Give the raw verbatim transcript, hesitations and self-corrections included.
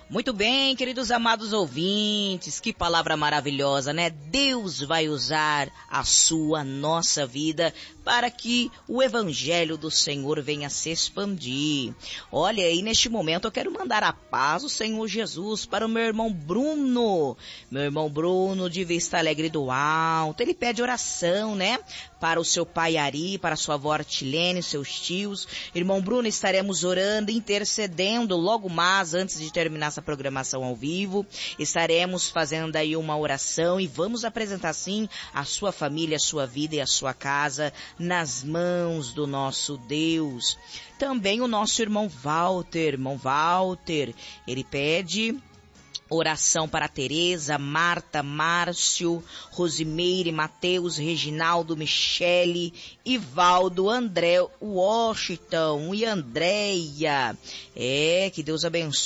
Muito bem, queridos amados ouvintes, que palavra maravilhosa, né? Deus vai usar a sua, nossa vida para que o evangelho do Senhor venha se expandir. Olha, aí neste momento eu quero mandar a paz do Senhor Jesus para o meu irmão Bruno. Meu irmão Bruno de Vista Alegre do Alto, ele pede oração, né? Para o seu pai Ari, para a sua avó Artilene, seus tios. Irmão Bruno, estaremos orando, intercedendo logo mais, antes de terminar essa programação ao vivo. Estaremos fazendo aí uma oração e vamos apresentar sim a sua família, a sua vida e a sua casa nas mãos do nosso Deus. Também o nosso irmão Walter, irmão Walter, ele pede oração para Tereza, Marta, Márcio, Rosimeire, Mateus, Reginaldo, Michele, Ivaldo, André, Washington e Andréia. É, que Deus abençoe